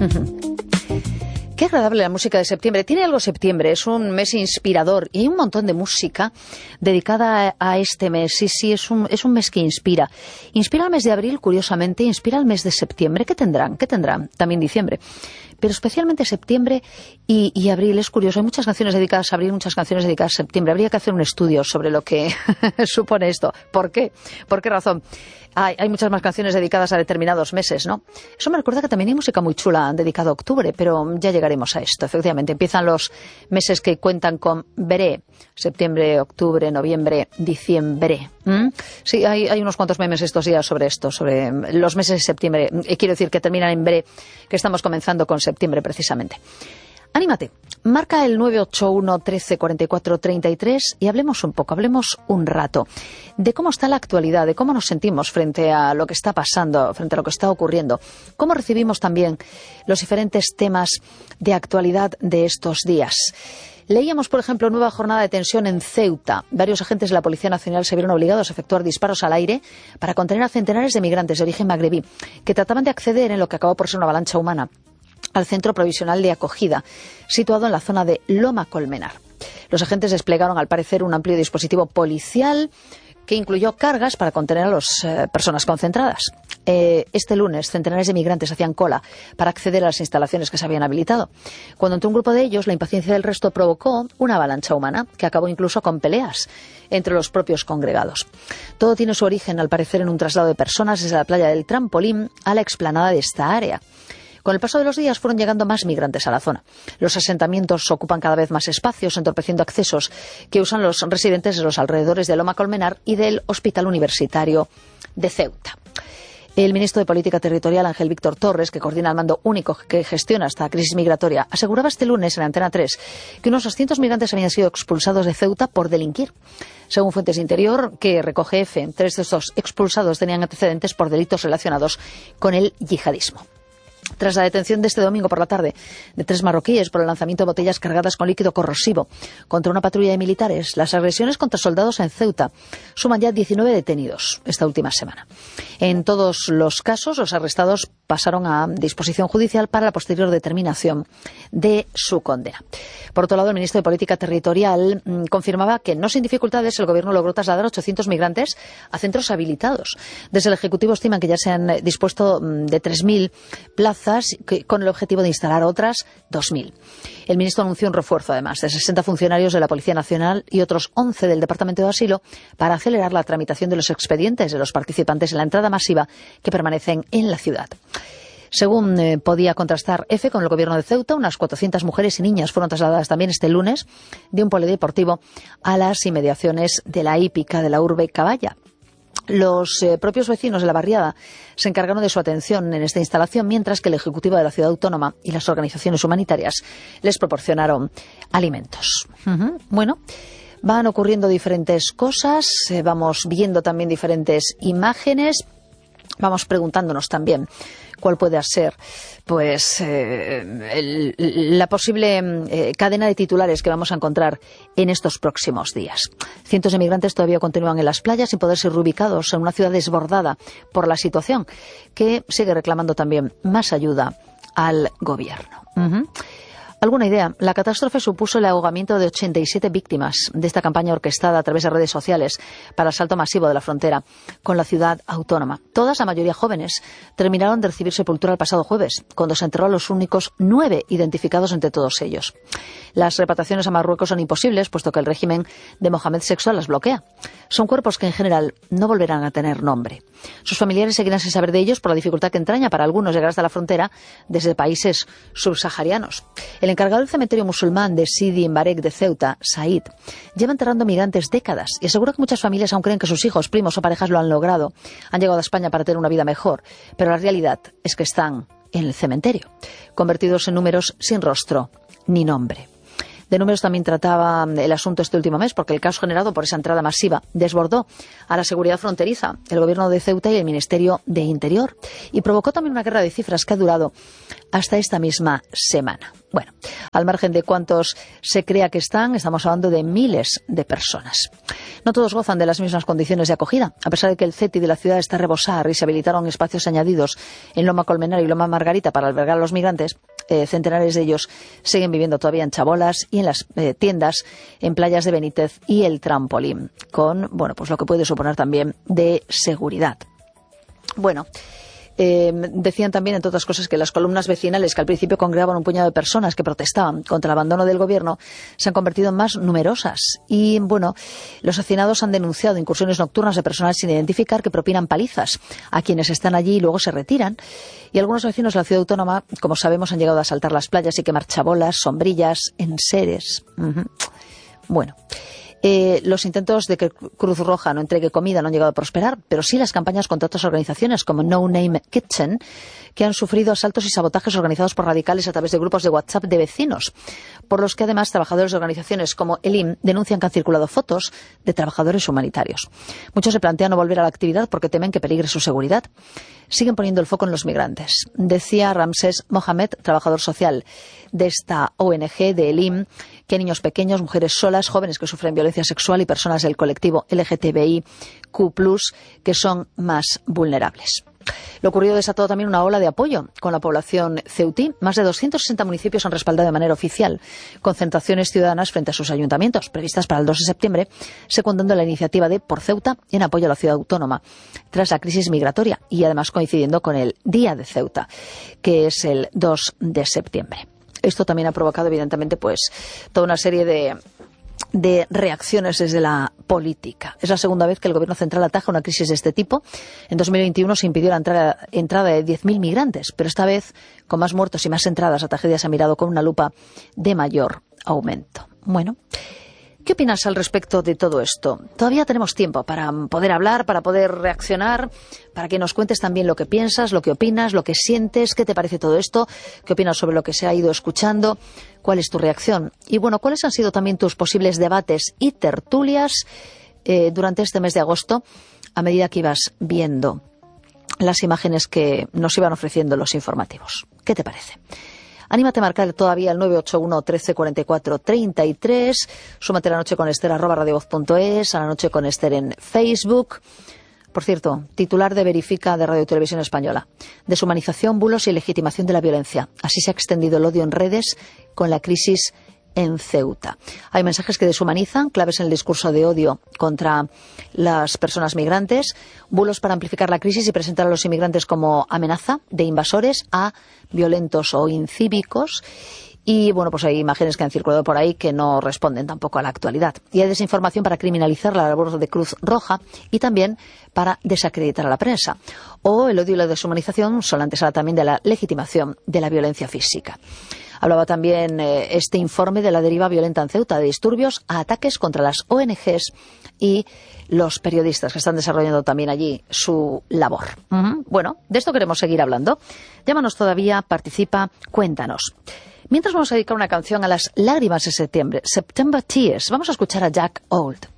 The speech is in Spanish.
Qué agradable la música de septiembre. Tiene algo septiembre, es un mes inspirador y hay un montón de música dedicada a este mes. Sí, es un mes que inspira. Inspira el mes de abril, curiosamente, inspira el mes de septiembre. ¿Qué tendrán? También diciembre. Pero especialmente septiembre y abril. Es curioso, hay muchas canciones dedicadas a abril, muchas canciones dedicadas a septiembre. Habría que hacer un estudio sobre lo que supone esto. ¿Por qué? ¿Por qué razón? Hay muchas más canciones dedicadas a determinados meses, ¿no? Eso me recuerda que también hay música muy chula dedicada a octubre, pero ya llegaremos a esto. Efectivamente, empiezan los meses que cuentan con veré. Septiembre, octubre, noviembre, diciembre. Sí, hay unos cuantos memes estos días sobre esto, sobre los meses de septiembre. Quiero decir que terminan en veré, que estamos comenzando con septiembre precisamente. Anímate, marca el 981 13 44 33 y hablemos un rato de cómo está la actualidad, de cómo nos sentimos frente a lo que está pasando, frente a lo que está ocurriendo, cómo recibimos también los diferentes temas de actualidad de estos días. Leíamos, por ejemplo, nueva jornada de tensión en Ceuta. Varios agentes de la Policía Nacional se vieron obligados a efectuar disparos al aire para contener a centenares de migrantes de origen magrebí que trataban de acceder en lo que acabó por ser una avalancha humana al centro provisional de acogida, situado en la zona de Loma Colmenar. Los agentes desplegaron, al parecer, un amplio dispositivo policial que incluyó cargas para contener a las personas concentradas. Este lunes, centenares de migrantes hacían cola para acceder a las instalaciones que se habían habilitado. Cuando entró un grupo de ellos, la impaciencia del resto provocó una avalancha humana que acabó incluso con peleas entre los propios congregados. Todo tiene su origen, al parecer, en un traslado de personas desde la playa del Trampolín a la explanada de esta área. Con el paso de los días fueron llegando más migrantes a la zona. Los asentamientos ocupan cada vez más espacios, entorpeciendo accesos que usan los residentes de los alrededores de Loma Colmenar y del Hospital Universitario de Ceuta. El ministro de Política Territorial, Ángel Víctor Torres, que coordina el mando único que gestiona esta crisis migratoria, aseguraba este lunes en Antena 3 que unos 200 migrantes habían sido expulsados de Ceuta por delinquir. Según fuentes de Interior, que recoge EFE, 3 de estos expulsados tenían antecedentes por delitos relacionados con el yihadismo. Tras la detención de este domingo por la tarde de 3 marroquíes por el lanzamiento de botellas cargadas con líquido corrosivo contra una patrulla de militares, las agresiones contra soldados en Ceuta suman ya 19 detenidos esta última semana. En todos los casos, los arrestados pasaron a disposición judicial para la posterior determinación de su condena. Por otro lado, el ministro de Política Territorial confirmaba que no sin dificultades el Gobierno logró trasladar 800 migrantes a centros habilitados. Desde el Ejecutivo estiman que ya se han dispuesto de 3.000 plazas con el objetivo de instalar otras 2.000. El ministro anunció un refuerzo, además, de 60 funcionarios de la Policía Nacional y otros 11 del Departamento de Asilo para acelerar la tramitación de los expedientes de los participantes en la entrada masiva que permanecen en la ciudad. Según podía contrastar EFE con el Gobierno de Ceuta, unas 400 mujeres y niñas fueron trasladadas también este lunes de un polideportivo a las inmediaciones de la hípica de la urbe Caballa. Los propios vecinos de la barriada se encargaron de su atención en esta instalación, mientras que el Ejecutivo de la Ciudad Autónoma y las organizaciones humanitarias les proporcionaron alimentos. Bueno, van ocurriendo diferentes cosas, vamos viendo también diferentes imágenes, vamos preguntándonos también cuál puede ser la posible cadena de titulares que vamos a encontrar en estos próximos días. Cientos de migrantes todavía continúan en las playas sin poder ser reubicados en una ciudad desbordada por la situación, que sigue reclamando también más ayuda al gobierno. ¿Alguna idea? La catástrofe supuso el ahogamiento de 87 víctimas de esta campaña orquestada a través de redes sociales para el asalto masivo de la frontera con la ciudad autónoma. Todas, la mayoría jóvenes, terminaron de recibir sepultura el pasado jueves, cuando se enterró a los únicos 9 identificados entre todos ellos. Las repatriaciones a Marruecos son imposibles, puesto que el régimen de Mohamed VI las bloquea. Son cuerpos que en general no volverán a tener nombre. Sus familiares seguirán sin saber de ellos por la dificultad que entraña para algunos llegar hasta la frontera desde países subsaharianos. El encargado del cementerio musulmán de Sidi Mbarek de Ceuta, Said, lleva enterrando migrantes décadas y asegura que muchas familias aún creen que sus hijos, primos o parejas lo han logrado. Han llegado a España para tener una vida mejor, pero la realidad es que están en el cementerio, convertidos en números sin rostro ni nombre. De números también trataba el asunto este último mes, porque el caos generado por esa entrada masiva desbordó a la seguridad fronteriza, el gobierno de Ceuta y el Ministerio de Interior, y provocó también una guerra de cifras que ha durado hasta esta misma semana. Bueno, al margen de cuántos se crea que están, estamos hablando de miles de personas. No todos gozan de las mismas condiciones de acogida. A pesar de que el CETI de la ciudad está a rebosar y se habilitaron espacios añadidos en Loma Colmenar y Loma Margarita para albergar a los migrantes, centenares de ellos siguen viviendo todavía en chabolas y en las tiendas en playas de Benítez y el Trampolín, con pues lo que puede suponer también de seguridad. Bueno, decían también, entre otras cosas, que las columnas vecinales, que al principio congregaban un puñado de personas que protestaban contra el abandono del gobierno, se han convertido en más numerosas. Y, los hacinados han denunciado incursiones nocturnas de personal sin identificar que propinan palizas a quienes están allí y luego se retiran. Y algunos vecinos de la ciudad autónoma, como sabemos, han llegado a asaltar las playas y quemar chabolas, sombrillas, enseres. Los intentos de que Cruz Roja no entregue comida no han llegado a prosperar, pero sí las campañas contra otras organizaciones como No Name Kitchen, que han sufrido asaltos y sabotajes organizados por radicales a través de grupos de WhatsApp de vecinos, por los que además trabajadores de organizaciones como ELIM denuncian que han circulado fotos de trabajadores humanitarios. Muchos se plantean no volver a la actividad porque temen que peligre su seguridad. Siguen poniendo el foco en los migrantes. Decía Ramsés Mohamed, trabajador social de esta ONG de ELIM, que niños pequeños, mujeres solas, jóvenes que sufren violencia sexual y personas del colectivo LGTBIQ+, que son más vulnerables. Lo ocurrido desató también una ola de apoyo con la población ceutí. Más de 260 municipios han respaldado de manera oficial concentraciones ciudadanas frente a sus ayuntamientos, previstas para el 2 de septiembre, secundando la iniciativa de Por Ceuta en apoyo a la ciudad autónoma, tras la crisis migratoria y además coincidiendo con el Día de Ceuta, que es el 2 de septiembre. Esto también ha provocado, evidentemente, toda una serie de reacciones desde la política. Es la segunda vez que el Gobierno central ataja una crisis de este tipo. En 2021 se impidió la entrada de 10.000 migrantes, pero esta vez, con más muertos y más entradas, la tragedia se ha mirado con una lupa de mayor aumento. ¿Qué opinas al respecto de todo esto? Todavía tenemos tiempo para poder hablar, para poder reaccionar, para que nos cuentes también lo que piensas, lo que opinas, lo que sientes, qué te parece todo esto, qué opinas sobre lo que se ha ido escuchando, cuál es tu reacción. Y cuáles han sido también tus posibles debates y tertulias durante este mes de agosto, a medida que ibas viendo las imágenes que nos iban ofreciendo los informativos. ¿Qué te parece? Anímate a marcar todavía el 981 13 44 33. Súmate la noche con Ester @radiovoz.es, a la noche con Ester en Facebook. Por cierto, titular de Verifica de Radio y Televisión Española. Deshumanización, bulos y legitimación de la violencia. Así se ha extendido el odio en redes con la crisis en Ceuta. Hay mensajes que deshumanizan, claves en el discurso de odio contra las personas migrantes, bulos para amplificar la crisis y presentar a los inmigrantes como amenaza de invasores a violentos o incívicos. Y hay imágenes que han circulado por ahí que no responden tampoco a la actualidad. Y hay desinformación para criminalizar la labor de Cruz Roja y también para desacreditar a la prensa. O el odio y la deshumanización son la antesala también de la legitimación de la violencia física. Hablaba también este informe de la deriva violenta en Ceuta, de disturbios a ataques contra las ONGs y los periodistas que están desarrollando también allí su labor. De esto queremos seguir hablando. Llámanos todavía, participa, cuéntanos. Mientras vamos a dedicar una canción a las lágrimas de septiembre, September Tears. Vamos a escuchar a Jack Old.